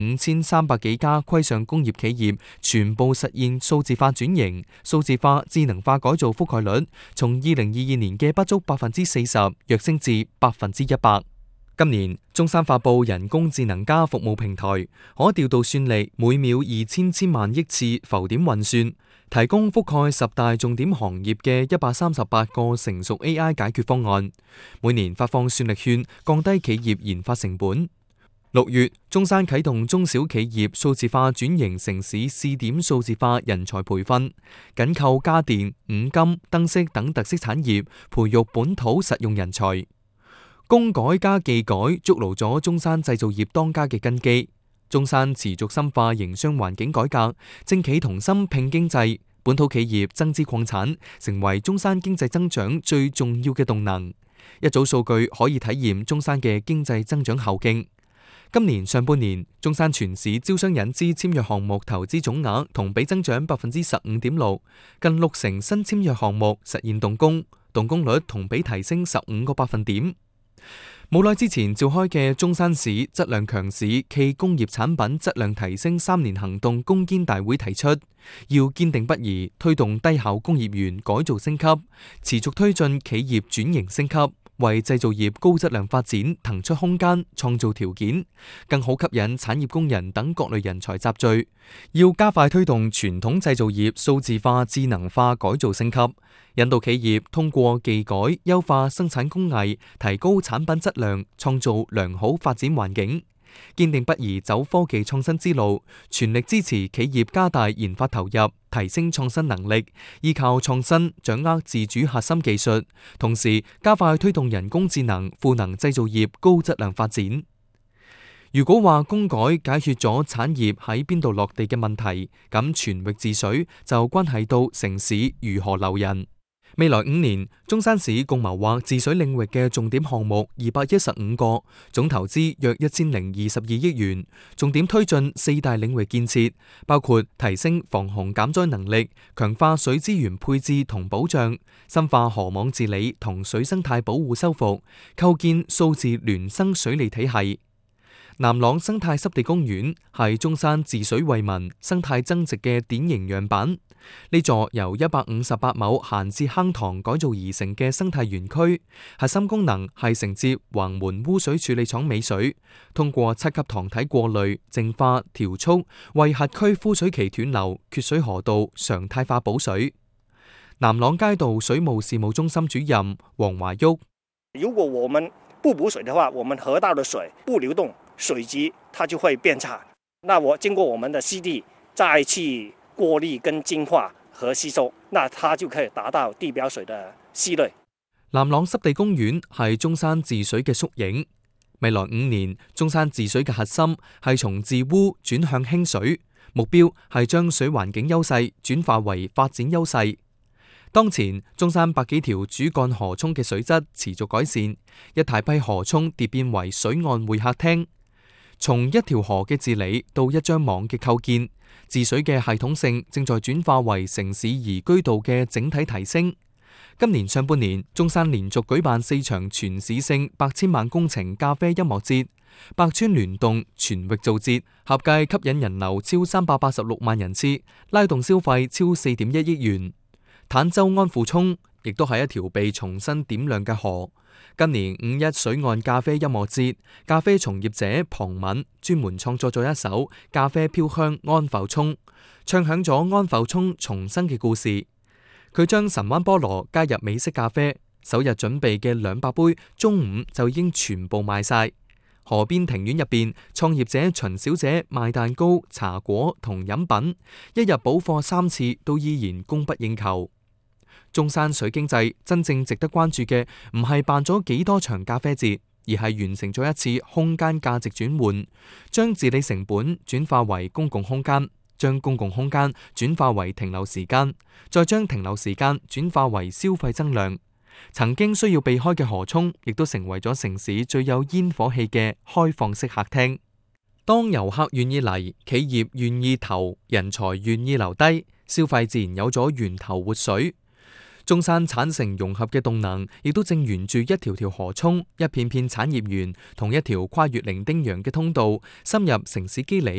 5300幾家規上工業企業全部實現數字化轉型，數字化、智能化改造覆蓋率從2022年嘅不足40%躍升至100%。今年，中山發布人工智能加服務平台，可調度算力每秒2000萬億次浮點運算，提供覆蓋10大重點行業嘅138個成熟 AI 解決方案，每年發放算力券，降低企業研發成本。6月，中山啟動中小企業數字化轉型城市試點數字化人才培訓，緊扣家電、五金、燈飾等特色產業，培育本土實用人才。工改加技改築牢咗中山製造業當家嘅根基。中山持續深化營商環境改革，政企同心拼經濟，本土企業增資擴產，成為中山經濟增長最重要嘅動能。一組數據可以體驗中山嘅經濟增長後勁。今年上半年，中山全市招商引資簽約項目投資總額同比增長15.6%，近60%新簽約項目實現動工，動工率同比提升15個百分點。冇耐之前召開嘅中山市質量強市暨工業產品質量提升3年行動攻堅大會提出，要堅定不移推動低效工業園改造升級，持續推進企業轉型升級，為製造業高質量發展騰出空間，創造條件，更好吸引產業工人等各類人才集聚。要加快推動傳統製造業數字化、智能化改造升級，引導企業通過技改優化生產工藝，提高產品質量，創造良好發展環境。堅定不移走科技創新之路，全力支持企業加大研發投入，提升創新能力，依靠創新掌握自主核心技術，同時加快推動人工智能賦能製造業高質量發展。如果話工改解決咗產業喺邊度落地嘅問題，咁全域治水就關係到城市如何留人。未來5年，中山市共謀劃治水領域嘅重點項目215個，總投資約1022億元，重點推進4大領域建設，包括提升防洪減災能力、強化水資源配置同保障、深化河網治理同水生態保護修復、構建數字孿生水利體系。南朗生態濕地公園係中山治水惠民、生態增值嘅典型樣板。呢座由158畝閒置坑塘改造而成嘅生態園區，核心功能係承接橫門污水處理廠尾水，通過7級塘體過濾、淨化、調速，為轄區枯水期斷流、缺水河道常態化補水。南朗街道水務事務中心主任黃華旭： 如果我們不補水的話，我們河道的水不流動，水質它就會變差。那我經過我們的濕地再去過濾跟淨化和吸收，那它就可以達到地表水的吸率。 南朗濕地公園係中山治水嘅縮影。未來5年，中山治水嘅核心係從治污轉向興水，目標係將水環境優勢轉化為發展優勢。當前，中山百幾條主幹河涌嘅水質持續改善，一大批河涌蝶變為水岸會客廳。從一條河嘅治理到一張網嘅構建，治水嘅系統性正在轉化為城市宜居度嘅整體提升。今年上半年，中山連續舉辦4場全市性8千萬工程咖啡音樂節，百村聯動全域造節，合計吸引人流超386萬人次，拉動消費超4.1億元。坦洲安富涌亦都係一條被重新點亮嘅河。今年5·1水岸咖啡音樂節，咖啡從業者龐敏專門創作咗一首《咖啡飄香安浮涌》，唱響咗安浮涌重生嘅故事。佢將神灣菠蘿加入美式咖啡，首日準備嘅200杯，中午就已經全部賣晒。河邊庭院入邊，創業者秦小姐賣蛋糕、茶果同飲品，一日補貨3次都依然供不應求。中山水經濟真正值得關注嘅，唔係辦咗幾多場咖啡節，而係完成咗一次空間價值轉換，將治理成本轉化為公共空間，將公共空間轉化為停留時間，再將停留時間轉化為消費增量。曾經需要避開嘅河涌，亦都成為咗城市最有煙火氣嘅開放式客廳。當遊客願意嚟，企業願意投，人才願意留低，消費自然有咗源頭活水。中山產城融合嘅動能，亦都正沿住一條條河涌、一片片產業園同一條跨越伶仃洋嘅通道，深入城市肌理。